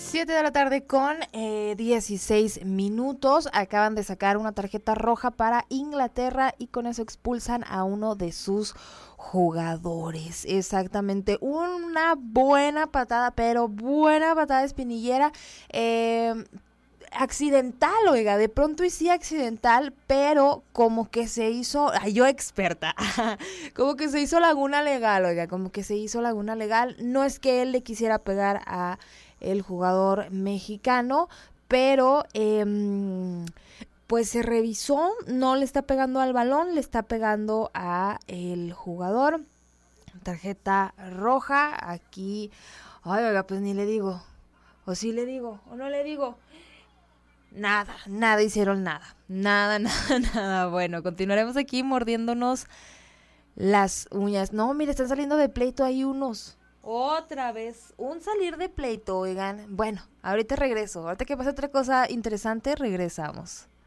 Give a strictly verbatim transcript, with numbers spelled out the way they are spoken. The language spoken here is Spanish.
Siete de la tarde con eh, dieciséis minutos. Acaban de sacar una tarjeta roja para Inglaterra y con eso expulsan a uno de sus jugadores. Exactamente, una buena patada, pero buena patada espinillera. Eh, accidental, oiga, de pronto y sí accidental, pero como que se hizo, ay, yo experta, como que se hizo laguna legal, oiga, como que se hizo laguna legal. No es que él le quisiera pegar a el jugador mexicano, pero eh, pues se revisó, no le está pegando al balón, le está pegando a el jugador. Tarjeta roja, aquí, ay, oiga, pues ni le digo, o sí le digo, o no le digo. Nada, nada hicieron, nada, nada, nada, nada. Bueno, continuaremos aquí mordiéndonos las uñas. No, mire, están saliendo de pleito ahí unos. Otra vez, un salir de pleito, oigan. Bueno, ahorita regreso. Ahorita que pasa otra cosa interesante, regresamos.